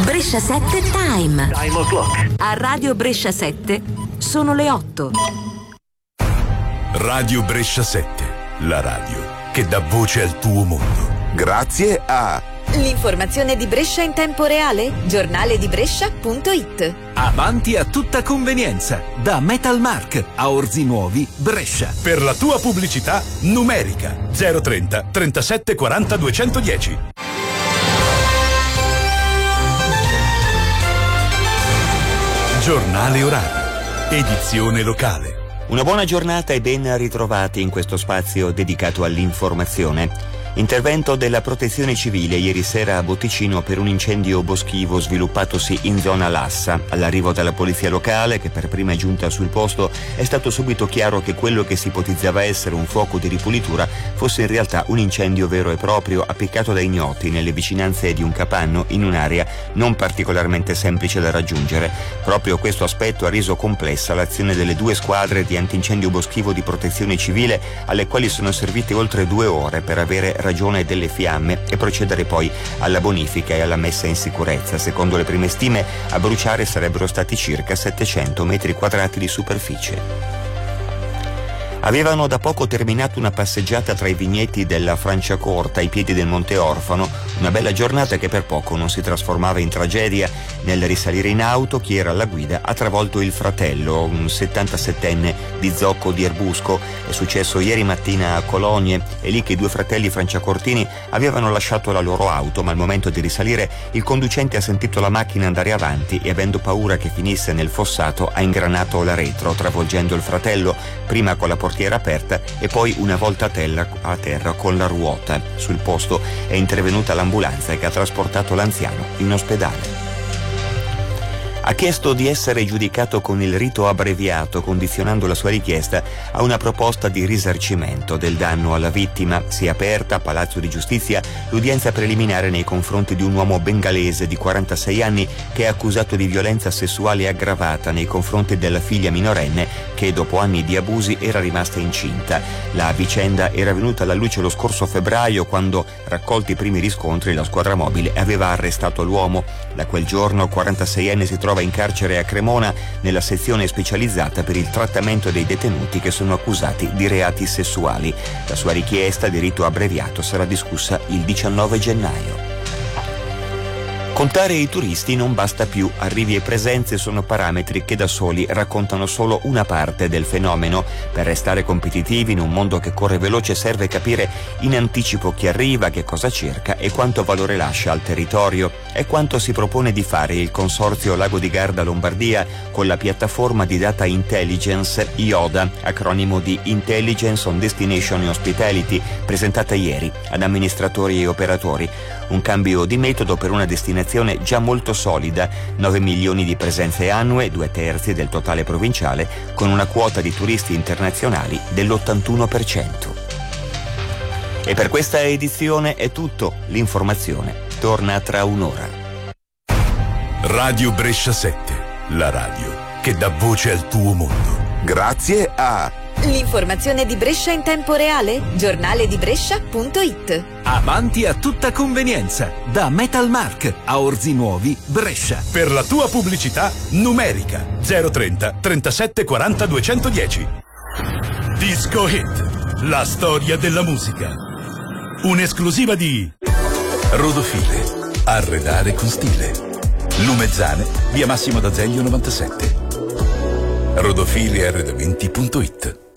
Brescia 7 Time. Time o'clock. A Radio Brescia 7 sono le 8. Radio Brescia 7, la radio che dà voce al tuo mondo. Grazie a l'informazione di Brescia in tempo reale, giornale di Brescia.it. Avanti a tutta convenienza, da Metalmark a Orzi Nuovi, Brescia. Per la tua pubblicità numerica 030 37 40 210. Giornale orario, edizione locale. Una buona giornata e ben ritrovati in questo spazio dedicato all'informazione. Intervento della Protezione Civile ieri sera a Botticino per un incendio boschivo sviluppatosi in zona Lassa. All'arrivo della polizia locale, che per prima è giunta sul posto, è stato subito chiaro che quello che si ipotizzava essere un fuoco di ripulitura fosse in realtà un incendio vero e proprio appiccato da ignoti nelle vicinanze di un capanno in un'area non particolarmente semplice da raggiungere. Proprio questo aspetto ha reso complessa l'azione delle 2 squadre di antincendio boschivo di Protezione Civile, alle quali sono servite oltre 2 ore per avere ragione delle fiamme e procedere poi alla bonifica e alla messa in sicurezza. Secondo le prime stime, a bruciare sarebbero stati circa 700 metri quadrati di superficie. Avevano da poco terminato una passeggiata tra i vigneti della Franciacorta ai piedi del Monte Orfano, una bella giornata che per poco non si trasformava in tragedia. Nel risalire in auto, chi era alla guida ha travolto il fratello, un 77enne di Zocco di Erbusco. È successo ieri mattina a Cologne, è lì che i 2 fratelli franciacortini avevano lasciato la loro auto, ma al momento di risalire il conducente ha sentito la macchina andare avanti e, avendo paura che finisse nel fossato, ha ingranato la retro, travolgendo il fratello, prima con la portiera aperta e poi una volta a terra con la ruota. Sul posto è intervenuta l'ambulanza che ha trasportato l'anziano in ospedale. Ha chiesto di essere giudicato con il rito abbreviato, condizionando la sua richiesta a una proposta di risarcimento del danno alla vittima. Si è aperta a Palazzo di Giustizia l'udienza preliminare nei confronti di un uomo bengalese di 46 anni che è accusato di violenza sessuale aggravata nei confronti della figlia minorenne che dopo anni di abusi era rimasta incinta. La vicenda era venuta alla luce lo scorso febbraio, quando, raccolti i primi riscontri, la squadra mobile aveva arrestato l'uomo. Da quel giorno 46enne si trova in carcere a Cremona nella sezione specializzata per il trattamento dei detenuti che sono accusati di reati sessuali. La sua richiesta di rito abbreviato sarà discussa il 19 gennaio. Contare i turisti non basta più, arrivi e presenze sono parametri che da soli raccontano solo una parte del fenomeno. Per restare competitivi in un mondo che corre veloce serve capire in anticipo chi arriva, che cosa cerca e quanto valore lascia al territorio. È quanto si propone di fare il Consorzio Lago di Garda Lombardia con la piattaforma di data intelligence IODA, acronimo di Intelligence on Destination Hospitality, presentata ieri ad amministratori e operatori. Un cambio di metodo per una destinazione già molto solida, 9 milioni di presenze annue, 2/3 del totale provinciale, con una quota di turisti internazionali dell'81%. E per questa edizione è tutto. L'informazione torna tra un'ora. Radio Brescia 7, la radio che dà voce al tuo mondo. Grazie a l'informazione di Brescia in tempo reale, giornale di Brescia.it. Avanti a tutta convenienza, da Metalmark a Orzi Nuovi, Brescia. Per la tua pubblicità numerica 030 37 40 210. Disco Hit, la storia della musica. Un'esclusiva di Rodofile, arredare con stile. Lumezzane, via Massimo d'Azeglio 97. Rodofilearredamenti.it.